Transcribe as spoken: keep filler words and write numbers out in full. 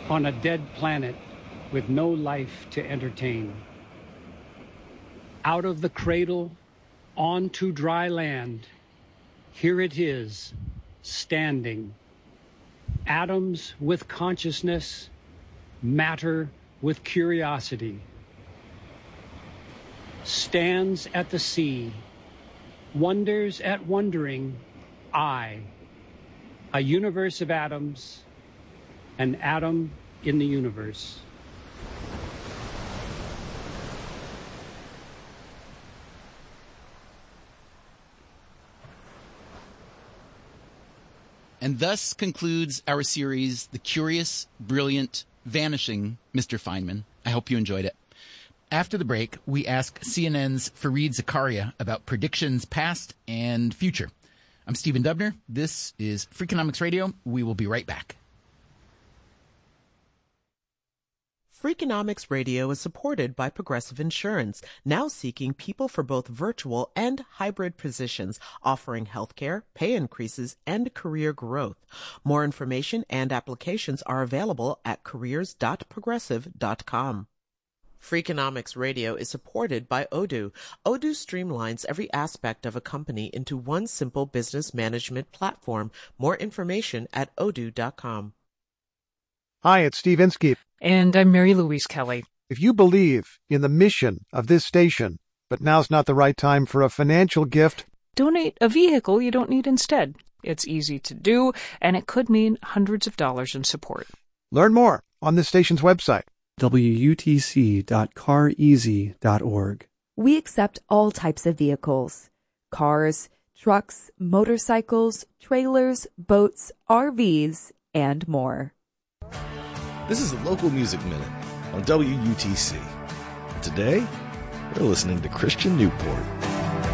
on a dead planet with no life to entertain. Out of the cradle, onto dry land, here it is, standing. Atoms with consciousness, matter with curiosity. Stands at the sea, wonders at wondering, I. A universe of atoms, an atom in the universe. And thus concludes our series, The Curious, Brilliant, Vanishing Mister Feynman. I hope you enjoyed it. After the break, we ask C N N's Fareed Zakaria about predictions past and future. I'm Stephen Dubner. This is Freakonomics Radio. We will be right back. Freakonomics Radio is supported by Progressive Insurance, now seeking people for both virtual and hybrid positions, offering healthcare, pay increases, and career growth. More information and applications are available at careers dot progressive dot com. Freakonomics Radio is supported by Odoo. Odoo streamlines every aspect of a company into one simple business management platform. More information at odoo dot com. Hi, it's Steve Inskeep. And I'm Mary Louise Kelly. If you believe in the mission of this station, but now's not the right time for a financial gift, donate a vehicle you don't need instead. It's easy to do, and it could mean hundreds of dollars in support. Learn more on this station's website, w u t c dot car easy dot org. We accept all types of vehicles: cars, trucks, motorcycles, trailers, boats, R Vs, and more. This is the Local Music Minute on W U T C. Today, we're listening to Christian Newport.